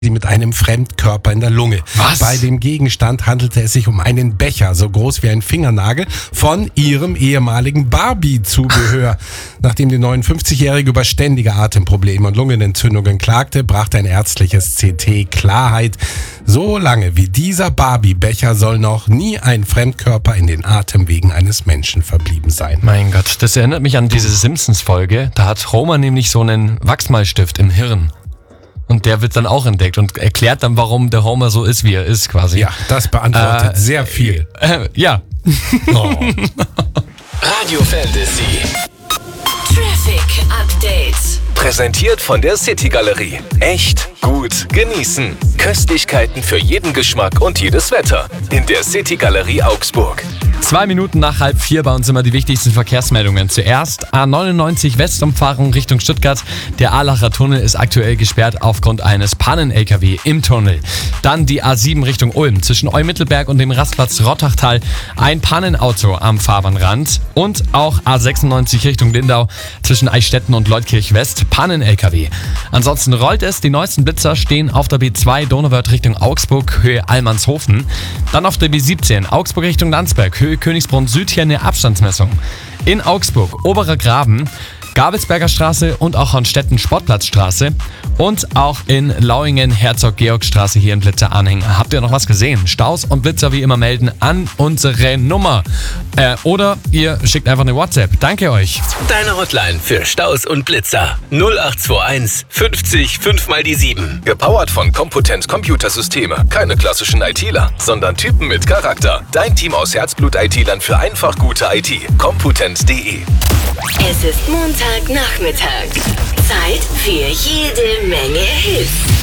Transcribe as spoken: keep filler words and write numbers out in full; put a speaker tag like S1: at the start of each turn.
S1: sie mit einem Fremdkörper in der Lunge.
S2: Was?
S1: Bei dem Gegenstand handelte es sich um einen Becher, so groß wie ein Fingernagel, von ihrem ehemaligen Barbie-Zubehör. Nachdem die neunundfünfzigjährige über ständige Atemprobleme und Lungenentzündungen klagte, brachte ein ärztliches C T Klarheit. So lange wie dieser Barbie-Becher soll noch nie ein Fremdkörper in den Atemwegen eines Menschen verblieben sein.
S2: Mein Gott, das erinnert mich an diese Simpsons-Folge. Da hat Homer nämlich so einen Wachsmalstift im Hirn. Und der wird dann auch entdeckt und erklärt dann, warum der Homer so ist, wie er ist, quasi.
S1: Ja, das beantwortet
S2: Äh,
S1: sehr viel.
S2: Äh, ja.
S1: Oh.
S3: Radio Fantasy.
S4: Traffic Update.
S3: Präsentiert von der City Galerie. Echt gut genießen. Köstlichkeiten für jeden Geschmack und jedes Wetter. In der City Galerie Augsburg.
S2: Zwei Minuten nach halb vier bei uns immer die wichtigsten Verkehrsmeldungen. Zuerst A neunundneunzig Westumfahrung Richtung Stuttgart. Der Aalacher Tunnel ist aktuell gesperrt aufgrund eines Pannen-L K W im Tunnel. Dann die A sieben Richtung Ulm. Zwischen Eumittelberg und dem Rastplatz Rottachtal ein Pannenauto am Fahrbahnrand. Und auch A sechsundneunzig Richtung Lindau zwischen Eichstätten und Leutkirch West. Pannen-L K W. Ansonsten rollt es. Die neuesten Blitzer stehen auf der B zwei Donauwörth Richtung Augsburg, Höhe Allmannshofen. Dann auf der B siebzehn Augsburg Richtung Landsberg, Höhe Königsbrunn Süd hier eine Abstandsmessung. In Augsburg, Oberer Graben, Gabelsberger Straße und auch Hornstetten Sportplatzstraße. Und auch in Lauingen Herzog-Georg-Straße hier in Blitzer-Anhänger. Habt ihr noch was gesehen? Staus und Blitzer wie immer melden an unsere Nummer. Äh, oder ihr schickt einfach eine WhatsApp. Danke euch.
S3: Deine Hotline für Staus und Blitzer. null acht zwei eins fünfzig fünf mal die sieben. Gepowert von Computent Computersysteme. Keine klassischen ITler, sondern Typen mit Charakter. Dein Team aus Herzblut-I T-Lern für einfach gute I T. Computent punkt de.
S4: Es ist Montagnachmittag. Zeit für jede Menge Hits.